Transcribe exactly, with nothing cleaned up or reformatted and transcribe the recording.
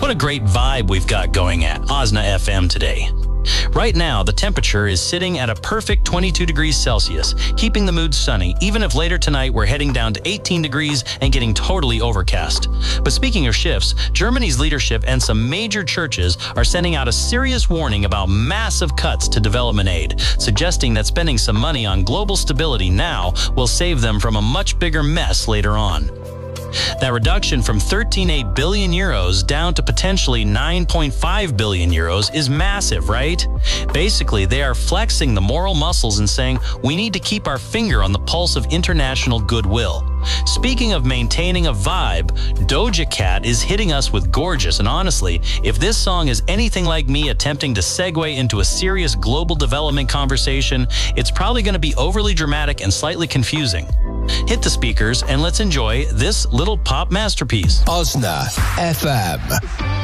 What a great vibe we've got going at Osna F M today. Right now, the temperature is sitting at a perfect twenty-two degrees Celsius, keeping the mood sunny, even if later tonight we're heading down to eighteen degrees and getting totally overcast. But speaking of shifts, Germany's leadership and some major churches are sending out a serious warning about massive cuts to development aid, suggesting that spending some money on global stability now will save them from a much bigger mess later on. That reduction from thirteen point eight billion euros down to potentially nine point five billion euros is massive, right? Basically, they are flexing the moral muscles and saying we need to keep our finger on the pulse of international goodwill. Speaking of maintaining a vibe, Doja Cat is hitting us with gorgeous, and honestly, if this song is anything like me attempting to segue into a serious global development conversation, it's probably going to be overly dramatic and slightly confusing. Hit the speakers and let's enjoy this little pop masterpiece. Osna F M.